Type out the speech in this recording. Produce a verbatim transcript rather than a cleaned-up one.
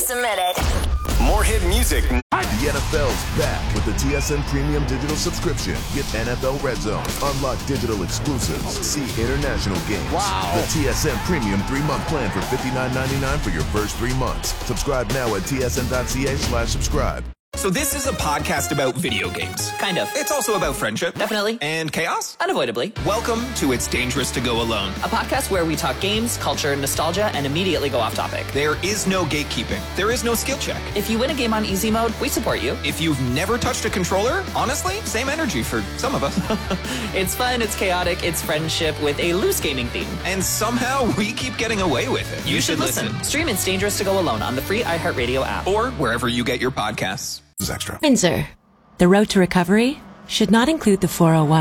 submitted. More hit music. The N F L's back with the T S N Premium Digital Subscription. Get N F L Red Zone, unlock digital exclusives, see international games. Wow. The T S N Premium three-month plan for fifty-nine ninety-nine for your first three months. Subscribe now at tsn.ca slash subscribe. So this is a podcast about video games. Kind of. It's also about friendship. Definitely. And chaos. Unavoidably. Welcome to It's Dangerous to Go Alone. A podcast where we talk games, culture, nostalgia, and immediately go off topic. There is no gatekeeping. There is no skill check. If you win a game on easy mode, we support you. If you've never touched a controller, honestly, same energy for some of us. It's fun, it's chaotic, it's friendship with a loose gaming theme. And somehow we keep getting away with it. You, you should, should listen. listen. Stream It's Dangerous to Go Alone on the free iHeartRadio app. Or wherever you get your podcasts. Extra. Windsor, the road to recovery should not include the four oh one.